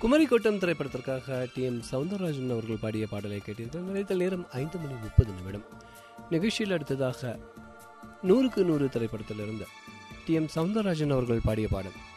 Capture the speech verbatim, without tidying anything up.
குமரி கோட்டம் திரைப்படத்திற்காக D M Soundararajan அவர்கள் பாடிய பாடலை கேட்டீர்கள். நிலைத்த நேரம் ஐந்து மணி முப்பது நிமிடம். நிகழ்ச்சியில் அடுத்ததாக நூறுக்கு நூறு திரைப்படத்திலிருந்து டி எம் சவுந்தரராஜன் அவர்கள் பாடிய பாடல்.